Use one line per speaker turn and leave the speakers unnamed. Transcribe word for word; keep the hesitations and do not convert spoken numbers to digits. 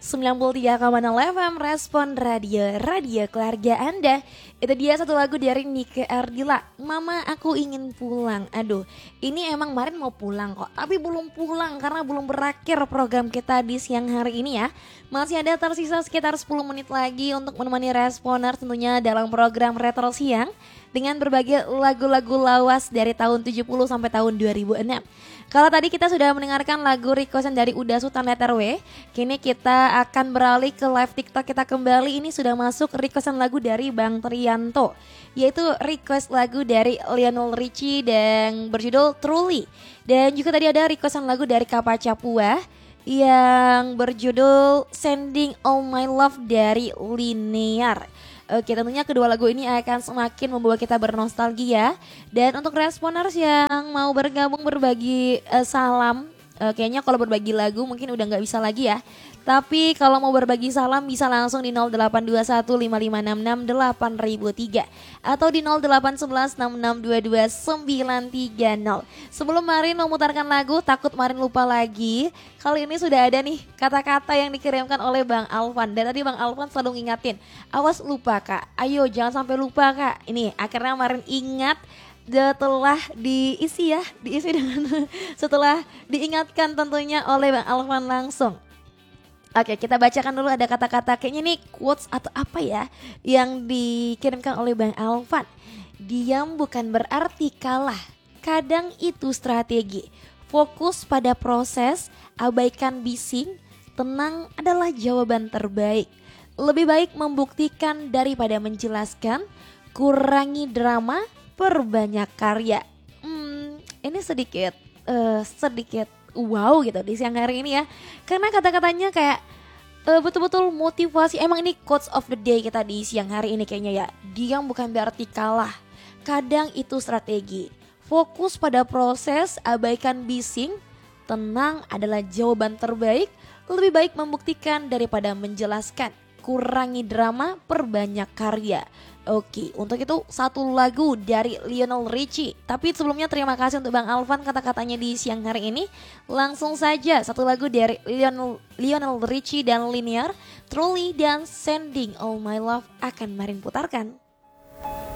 sembilan puluh tiga koma nol F M Respon Radio, radio keluarga Anda. Itu dia satu lagu dari Nike Ardila, Mama Aku Ingin Pulang. Aduh, ini emang kemarin mau pulang kok, tapi belum pulang karena belum berakhir program kita di siang hari ini ya. Masih ada tersisa sekitar sepuluh menit lagi untuk menemani Responer tentunya dalam program Retro Siang dengan berbagai lagu-lagu lawas dari tahun tujuh puluh sampai tahun dua ribu enam. Kalau tadi kita sudah mendengarkan lagu requestan dari Uda Sultan Letter W, kini kita akan beralih ke live TikTok kita kembali. Ini sudah masuk requestan lagu dari Bang Trianto, yaitu request lagu dari Lionel Richie dan berjudul Truly. Dan juga tadi ada requestan lagu dari Kapa Capua yang berjudul Sending All My Love dari Linear. Oke, tentunya kedua lagu ini akan semakin membawa kita bernostalgia. Dan untuk responers yang mau bergabung berbagi uh, salam, uh, kayaknya kalau berbagi lagu mungkin udah gak bisa lagi ya. Tapi kalau mau berbagi salam bisa langsung di nol delapan dua satu lima lima enam enam delapan nol nol tiga atau di nol delapan satu satu enam enam dua dua sembilan tiga nol. Sebelum Marin memutarkan lagu, takut Marin lupa lagi. Kali ini sudah ada nih kata-kata yang dikirimkan oleh Bang Alvan. Dan tadi Bang Alvan selalu ngingatin, awas lupa kak, ayo jangan sampai lupa kak. Ini akhirnya Marin ingat setelah diisi ya, diisi dengan setelah diingatkan tentunya oleh Bang Alvan langsung. Oke, kita bacakan dulu ada kata-kata kayaknya nih quotes atau apa ya yang dikirimkan oleh Bang Alvan. Diam bukan berarti kalah, kadang itu strategi. Fokus pada proses, abaikan bising, tenang adalah jawaban terbaik. Lebih baik membuktikan daripada menjelaskan, kurangi drama, perbanyak karya. Hmm, ini sedikit, uh, sedikit wow gitu di siang hari ini ya. Karena kata-katanya kayak uh, betul-betul motivasi. Emang ini quotes of the day kita di siang hari ini kayaknya ya. Diam bukan berarti kalah, kadang itu strategi. Fokus pada proses, abaikan bising, tenang adalah jawaban terbaik. Lebih baik membuktikan daripada menjelaskan, kurangi drama, perbanyak karya. Oke, untuk itu satu lagu dari Lionel Richie. Tapi sebelumnya terima kasih untuk Bang Alvan kata-katanya di siang hari ini. Langsung saja satu lagu dari Lionel, Lionel Richie dan Linear, Truly dan Sending All My Love akan Marin putarkan.